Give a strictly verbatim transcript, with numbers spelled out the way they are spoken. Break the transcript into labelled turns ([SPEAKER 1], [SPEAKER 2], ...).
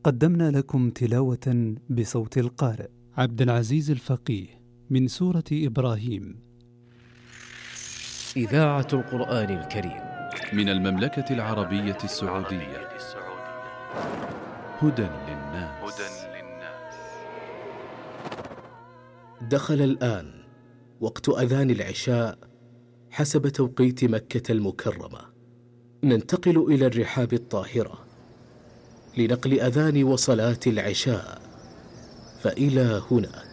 [SPEAKER 1] قدمنا لكم تلاوة بصوت القارئ عبد العزيز الفقيه من سورة إبراهيم.
[SPEAKER 2] إذاعة القرآن الكريم
[SPEAKER 3] من المملكة العربية السعودية. هدى للناس.
[SPEAKER 2] دخل الآن وقت أذان العشاء حسب توقيت مكة المكرمة. ننتقل إلى الرحاب الطاهرة لنقل أذان وصلاة العشاء، فإلى هناك.